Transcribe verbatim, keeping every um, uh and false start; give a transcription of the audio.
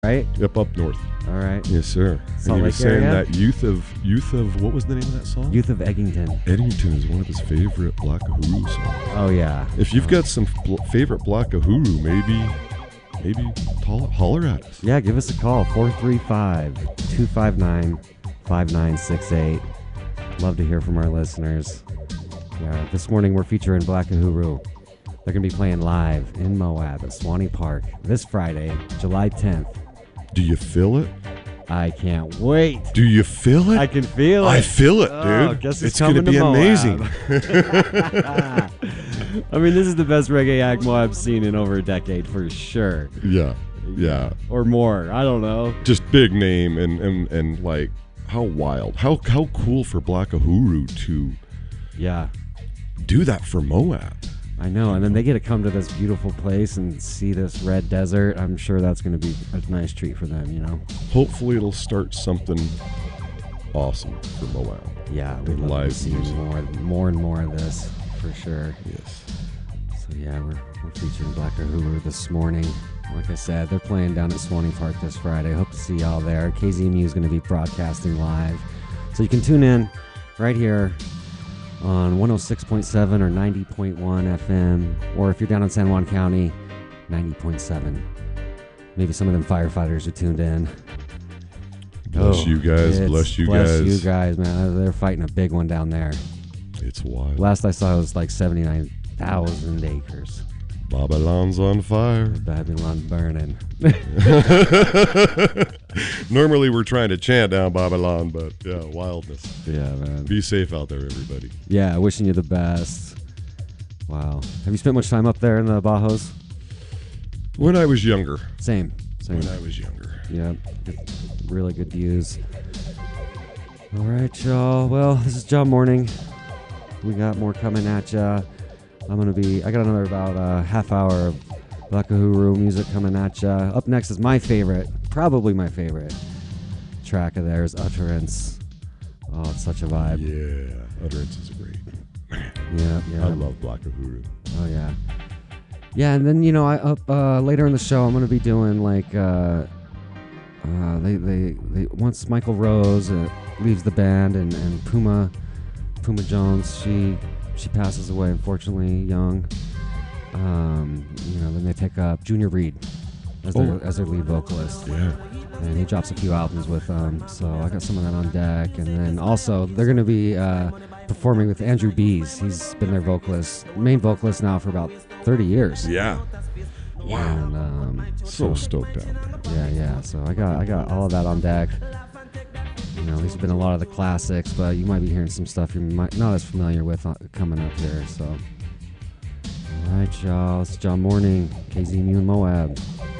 right? Yep, up north. All right. Yes, sir. Salt and he Lake was saying area? that youth of youth of what was the name of that song? Youth of Eggington. Eddington is one of his favorite Black Uhuru songs. Oh yeah. If you've Oh. got some bl- favorite Black Uhuru, maybe maybe tol- holler at us. Yeah, give us a call, four three five, two five nine, five nine six eight. Love to hear from our listeners. Yeah, this morning we're featuring Black Uhuru. They're going to be playing live in Moab at Swanee Park this Friday, July tenth. Do you feel it? I can't wait. Do you feel it? I can feel it. I feel it, Oh, dude. guess it's it's going to coming be to amazing. Moab. I mean, this is the best reggae act Moab's seen in over a decade for sure. Yeah, yeah. Or more. I don't know. Just big name and, and, and like how wild, how how cool for Black Uhuru to Yeah. do that for Moab. I know, and then they get to come to this beautiful place and see this red desert. I'm sure that's going to be a nice treat for them, you know? Hopefully it'll start something awesome for Moab. Yeah, we'd love Live to see music. more, more and more of this, for sure. Yes. So yeah, we're, we're featuring Black Uhuru this morning. Like I said, they're playing down at Swanee Park this Friday. Hope to see y'all there. K Z M U is going to be broadcasting live. So you can tune in right here on one oh six point seven or ninety point one F M, or if you're down in San Juan County, ninety point seven. Maybe some of them firefighters are tuned in. Bless Oh, you guys. it's- Bless you bless guys. you guys, man. They're fighting a big one down there. It's wild. Last I saw it was like seventy-nine thousand acres. Babylon's on fire. Babylon burning. Normally we're trying to chant down Babylon, but yeah, wildness. Yeah, man. Be safe out there, everybody. Yeah, wishing you the best. Wow. Have you spent much time up there in the Bajos? When I was younger. Same. Same. When I was younger. Yeah. Good, really good views. All right, y'all. Well, this is John Morning. We got more coming at ya. I'm going to be, I got another about a half hour of Black Uhuru music coming at ya. Up next is my favorite, probably my favorite track of theirs, Utterance. Oh, it's such a vibe. Yeah. Utterance is great. Yeah, yeah. I love Black Uhuru. Oh yeah, yeah. And then you know, I up uh, later in the show, I'm gonna be doing like uh, uh, they, they they once Michael Rose uh, leaves the band and, and Puma Puma Jones, she she passes away unfortunately young. Um, you know, then they pick up Junior Reed as their Oh. as their lead vocalist. Yeah. And he drops a few albums with them, so I got some of that on deck. And then also they're going to be uh, performing with Andrew Bees. He's been their vocalist, main vocalist now for about thirty years. Yeah. Wow. And, um, So stoked out, man. yeah, yeah. So I got I got all of that on deck. You know, these have been a lot of the classics, but you might be hearing some stuff you might not as familiar with uh, coming up here. So, all right, y'all. It's John Morning, K Z M U and Moab.